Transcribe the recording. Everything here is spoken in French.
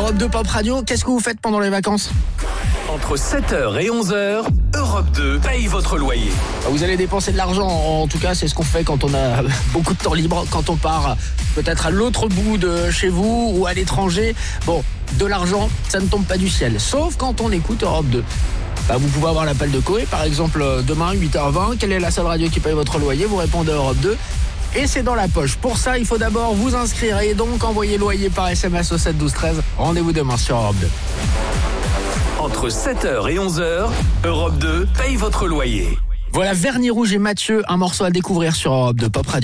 Europe 2 Pop Radio. Qu'est-ce que vous faites pendant les vacances ? Entre 7h et 11h, Europe 2 paye votre loyer. Vous allez dépenser de l'argent, en tout cas c'est ce qu'on fait quand on a beaucoup de temps libre, quand on part peut-être à l'autre bout de chez vous ou à l'étranger. Bon, de l'argent, ça ne tombe pas du ciel, sauf quand on écoute Europe 2. Vous pouvez avoir l'appel de Koé, par exemple demain 8h20, quelle est la seule radio qui paye votre loyer ? Vous répondez Europe 2 et c'est dans la poche. Pour ça, il faut d'abord vous inscrire et donc envoyer loyer par SMS au 7 12 13. Rendez-vous demain sur Europe 2. Entre 7h et 11h, Europe 2 paye votre loyer. Voilà Vernis Rouge et Mathieu, un morceau à découvrir sur Europe 2 Pop Radio.